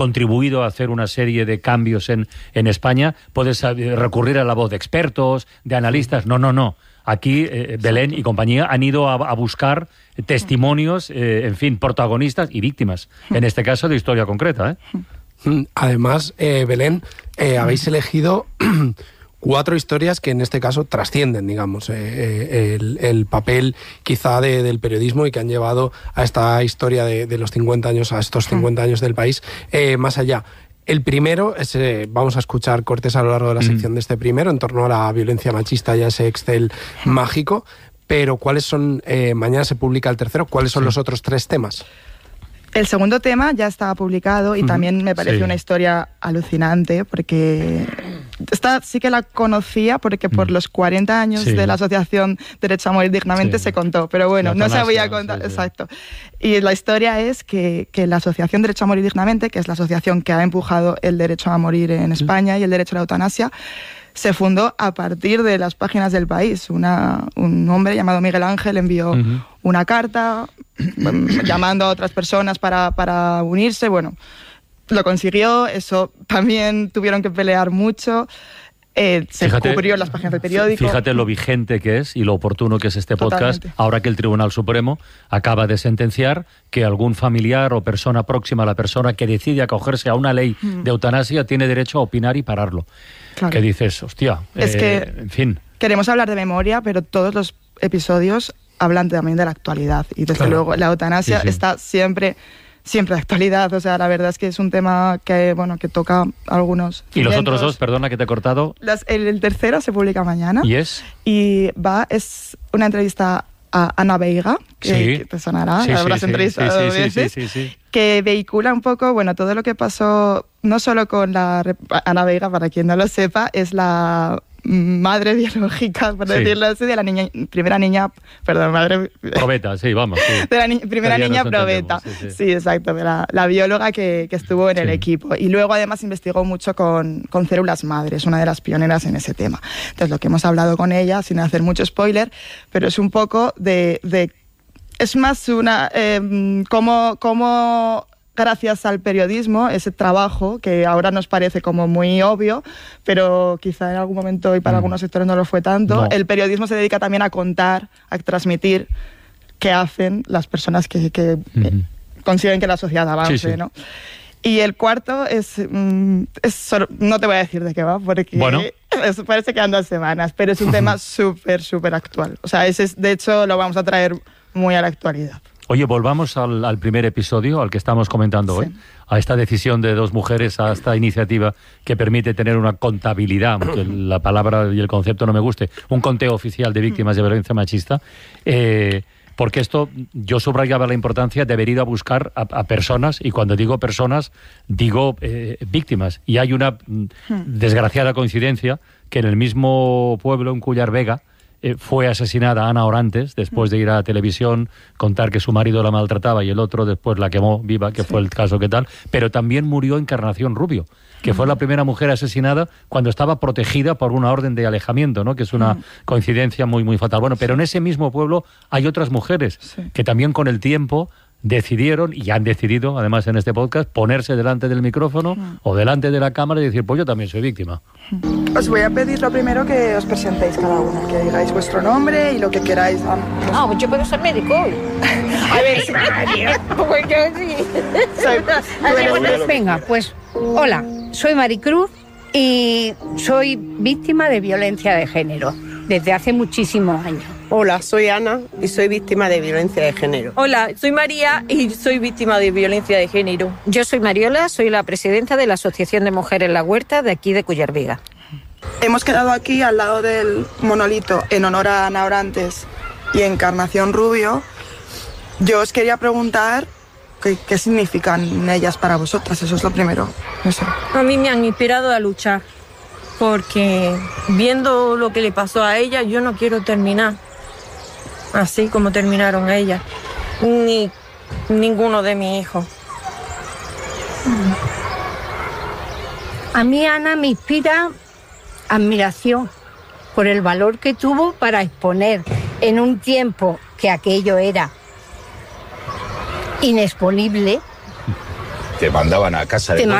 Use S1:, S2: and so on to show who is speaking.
S1: contribuido a hacer una serie de cambios en España, puedes recurrir a la voz de expertos, de analistas. No. Aquí Belén y compañía han ido a buscar testimonios, en fin, protagonistas y víctimas, en este caso de historia concreta.
S2: Además, Belén, habéis elegido 4 historias que en este caso trascienden, digamos, el papel quizá del periodismo y que han llevado a esta historia de los 50 años, a estos 50 años del país, más allá. El primero es, vamos a escuchar cortes a lo largo de la sección de este primero, en torno a la violencia machista y a ese Excel mágico, pero ¿cuáles son, mañana se publica el tercero, cuáles son los otros 3 temas?
S3: El segundo tema ya estaba publicado y también me pareció una historia alucinante, porque esta sí que la conocía porque por los 40 años de la Asociación Derecho a Morir Dignamente se contó, pero bueno, no se había contado. Exacto. Y la historia es que la Asociación Derecho a Morir Dignamente, que es la asociación que ha empujado el derecho a morir en España y el derecho a la eutanasia, se fundó a partir de las páginas del País. Un hombre llamado Miguel Ángel envió una carta llamando a otras personas para unirse. Bueno, lo consiguió, eso también tuvieron que pelear mucho. Se cubrió en las páginas del periódico.
S1: Fíjate lo vigente que es y lo oportuno que es este podcast, ahora que el Tribunal Supremo acaba de sentenciar que algún familiar o persona próxima a la persona que decide acogerse a una ley de eutanasia tiene derecho a opinar y pararlo.
S3: Claro.
S1: ¿Qué dices? Hostia,
S3: es que
S1: en fin.
S3: Queremos hablar de memoria, pero todos los episodios hablan también de la actualidad. Y desde luego la eutanasia está siempre de actualidad. O sea, la verdad es que es un tema que toca algunos.
S1: ¿Y los otros 2, perdona que te he cortado?
S3: El tercero se publica mañana.
S1: ¿Es
S3: una entrevista a Ana Veiga, que te sonará, habrás entrevistado veces, que vehicula un poco, todo lo que pasó, no solo con Ana Veiga, para quien no lo sepa, es la madre biológica, por decirlo así, de la primera niña, madre...
S1: Probeta, vamos.
S3: De la primera niña probeta. Sí, exacto, de la bióloga que estuvo en el equipo. Y luego además investigó mucho con células madres, una de las pioneras en ese tema. Entonces lo que hemos hablado con ella, sin hacer mucho spoiler, pero es un poco es más una... cómo gracias al periodismo, ese trabajo que ahora nos parece como muy obvio, pero quizá en algún momento y para algunos sectores no lo fue tanto, el periodismo se dedica también a contar, a transmitir qué hacen las personas que consiguen que la sociedad avance, ¿no? Y el cuarto no te voy a decir de qué va, porque parece que han 2 semanas, pero es un tema súper actual. O sea, de hecho lo vamos a traer muy a la actualidad.
S1: Oye, volvamos al primer episodio, al que estamos comentando hoy, a esta decisión de 2 mujeres, a esta iniciativa que permite tener una contabilidad, aunque la palabra y el concepto no me guste, un conteo oficial de víctimas de violencia machista, porque esto, yo subrayaba la importancia de haber ido a buscar a personas, y cuando digo personas, digo víctimas. Y hay una desgraciada coincidencia que en el mismo pueblo, en Cullar Vega, fue asesinada Ana Orantes después de ir a la televisión, contar que su marido la maltrataba y el otro después la quemó viva, que fue el caso que tal, pero también murió Encarnación Rubio, que fue la primera mujer asesinada cuando estaba protegida por una orden de alejamiento, ¿no? Que es una coincidencia muy fatal. Bueno, pero en ese mismo pueblo hay otras mujeres que también con el tiempo decidieron, y han decidido, además en este podcast, ponerse delante del micrófono o delante de la cámara y decir, pues yo también soy víctima.
S3: Os voy a pedir lo primero que os presentéis cada una, que digáis vuestro nombre y lo que queráis.
S4: Pues yo puedo ser médico hoy. A ver, pues yo sí. Venga, pues hola, soy Maricruz y soy víctima de violencia de género desde hace muchísimos años.
S5: Hola, soy Ana y soy víctima de violencia de género.
S6: Hola, soy María y soy víctima de violencia de género.
S4: Yo soy Mariola, soy la presidenta de la Asociación de Mujeres La Huerta de aquí de Cullar Vega.
S3: Hemos quedado aquí al lado del monolito en honor a Ana Orantes y Encarnación Rubio. Yo os quería preguntar qué significan ellas para vosotras, eso es lo primero. No sé.
S6: A mí me han inspirado a luchar, porque viendo lo que le pasó a ella, yo no quiero terminar así como terminaron a ella, ni ninguno de mis hijos.
S4: A mí Ana me inspira admiración por el valor que tuvo para exponer en un tiempo que aquello era inexponible,
S7: te mandaban a casa de